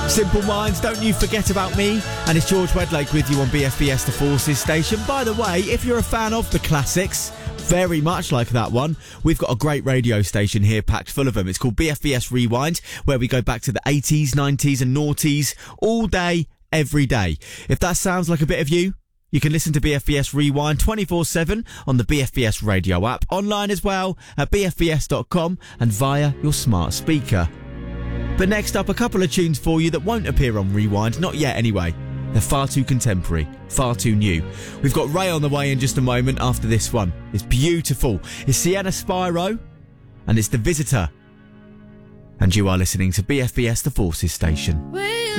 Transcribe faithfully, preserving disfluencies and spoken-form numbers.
Simple Minds, Don't You Forget About Me. And it's George Wedlake with you on B F B S The Forces station. By the way, if you're a fan of the classics, very much like that one, we've got a great radio station here packed full of them. It's called B F B S Rewind, where we go back to the eighties, nineties and noughties all day, every day. If that sounds like a bit of you, you can listen to B F B S Rewind twenty-four seven on the B F B S radio app, online as well at b f b s dot com and via your smart speaker. But next up, a couple of tunes for you that won't appear on Rewind, not yet anyway. They're far too contemporary, far too new. We've got Ray on the way in just a moment after this one. It's beautiful. It's Sienna Spyro and it's The Visitor. And you are listening to B F B S The Forces station.